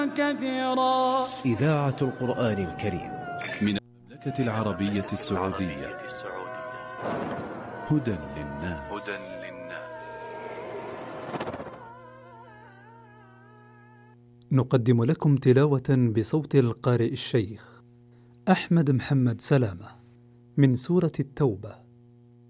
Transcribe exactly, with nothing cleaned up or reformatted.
كثيرا. إذاعة القرآن الكريم من المملكة العربية السعودية. هدى للناس. نقدم لكم تلاوة بصوت القارئ الشيخ أحمد محمد سلامة من سورة التوبة.